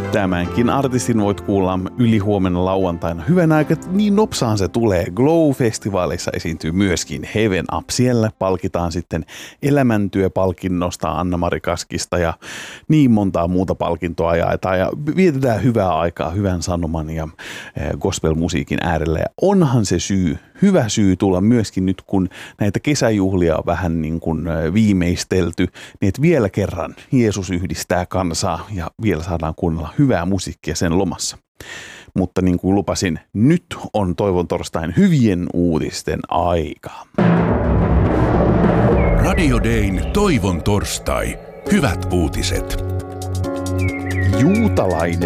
Tämänkin artistin voit kuulla ylihuomenna lauantaina. Hyvän aika, niin nopsaan se tulee. Glow-festivaalissa esiintyy myöskin Heaven Up. Siellä palkitaan sitten elämäntyöpalkinnosta Anna-Mari Kaskista ja niin montaa muuta palkintoa jaetaan. Ja vietetään hyvää aikaa hyvän sanoman ja gospelmusiikin äärellä. Ja onhan se hyvä syy tulla myöskin nyt, kun näitä kesäjuhlia on vähän niin kuin viimeistelty, niin että vielä kerran Jeesus yhdistää kansaa ja vielä saadaan kuunnella hyvää musiikkia sen lomassa. Mutta niin kuin lupasin, nyt on Toivon torstain hyvien uutisten aika. Radio Dayn Toivon torstai. Hyvät uutiset. Juutalainen